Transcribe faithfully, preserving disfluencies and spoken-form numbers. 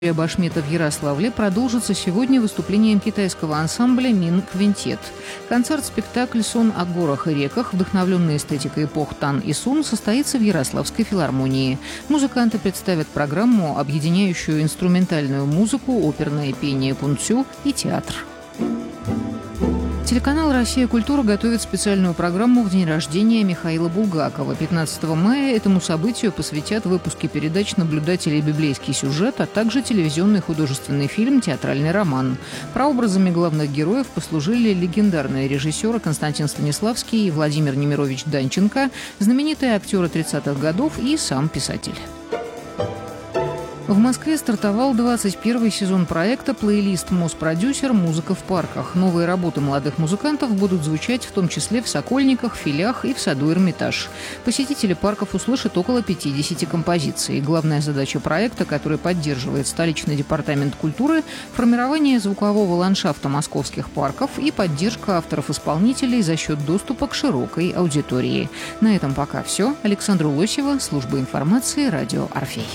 Башмета в Ярославле продолжится сегодня выступлением китайского ансамбля «Мин-квинтет». Концерт-спектакль «Сон о горах и реках», вдохновленный эстетикой эпох Тан и Сун, состоится в Ярославской филармонии. Музыканты представят программу, объединяющую инструментальную музыку, оперное пение пунцю и театр. Телеканал «Россия. Культура» готовит специальную программу в день рождения Михаила Булгакова. пятнадцатого мая этому событию посвятят выпуски передач «Наблюдатели. Библейский сюжет», а также телевизионный художественный фильм «Театральный роман». Прообразами главных героев послужили легендарные режиссеры Константин Станиславский и Владимир Немирович Данченко, знаменитые актеры тридцатых годов и сам писатель. В Москве стартовал двадцать первый сезон проекта «Плейлист Моспродюсер. Музыка в парках». Новые работы молодых музыкантов будут звучать в том числе в Сокольниках, Филях и в саду Эрмитаж. Посетители парков услышат около пятидесяти композиций. Главная задача проекта, который поддерживает столичный департамент культуры – формирование звукового ландшафта московских парков и поддержка авторов-исполнителей за счет доступа к широкой аудитории. На этом пока все. Александра Лосева, служба информации, радио «Орфей».